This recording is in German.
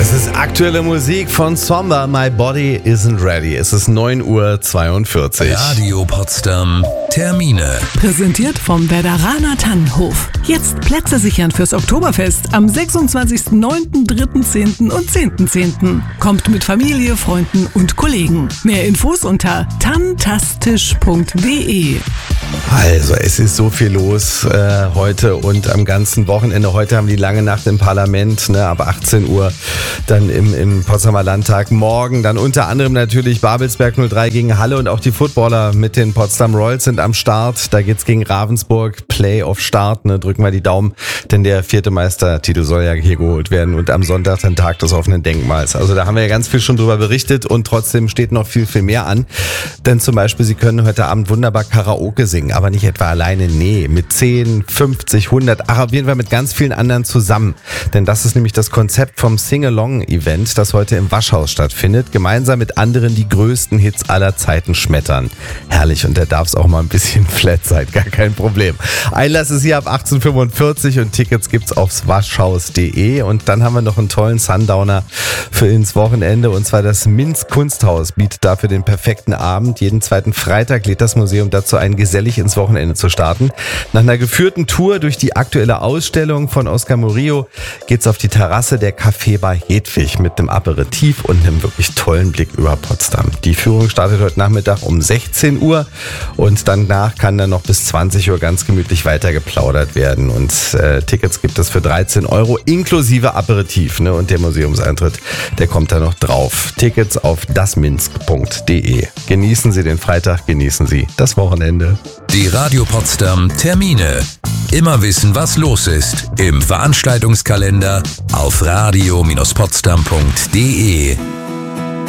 Das ist aktuelle Musik von Somber, My Body Isn't Ready. Es ist 9:42 Uhr. Radio Potsdam, Termine. Präsentiert vom Werderaner Tannenhof. Jetzt Plätze sichern fürs Oktoberfest am 26.09., 3.10. und 10.10. Kommt mit Familie, Freunden und Kollegen. Mehr Infos unter tantastisch.de. Also, es ist so viel los heute und am ganzen Wochenende. Heute haben die lange Nacht im Parlament, ab 18 Uhr dann im Potsdamer Landtag. Morgen dann unter anderem natürlich Babelsberg 03 gegen Halle und auch die Footballer mit den Potsdam Royals sind am Start. Da geht's gegen Ravensburg, Playoff-Start. Drücken wir die Daumen, denn der 4. Meistertitel soll ja hier geholt werden und am Sonntag dann Tag des offenen Denkmals. Also da haben wir ja ganz viel schon drüber berichtet und trotzdem steht noch viel, viel mehr an. Denn zum Beispiel, Sie können heute Abend wunderbar Karaoke singen, aber nicht etwa alleine, nee, mit 10, 50, 100, auf jeden Fall mit ganz vielen anderen zusammen. Denn das ist nämlich das Konzept vom Sing-Along-Event, das heute im Waschhaus stattfindet. Gemeinsam mit anderen die größten Hits aller Zeiten schmettern. Herrlich, und da darf es auch mal ein bisschen flat sein, gar kein Problem. Einlass ist hier ab 18:45 und Tickets gibt's aufs waschhaus.de. Und dann haben wir noch einen tollen Sundowner für ins Wochenende, und zwar das Minz Kunsthaus bietet dafür den perfekten Abend. Jeden zweiten Freitag lädt das Museum dazu ein, gesellig ins Wochenende zu starten. Nach einer geführten Tour durch die aktuelle Ausstellung von Oscar Murillo geht's auf die Terrasse der Café-Bar Hedwig mit einem Aperitif und einem wirklich tollen Blick über Potsdam. Die Führung startet heute Nachmittag um 16 Uhr und danach kann dann noch bis 20 Uhr ganz gemütlich weiter geplaudert werden. Und Tickets gibt es für 13 € inklusive Aperitif. Und der Museumseintritt, der kommt da noch drauf. Tickets auf dasminsk.de. Genießen Sie den Freitag, genießen Sie das Wochenende. Die Radio Potsdam Termine. Immer wissen, was los ist. Im Veranstaltungskalender auf radio-potsdam.de.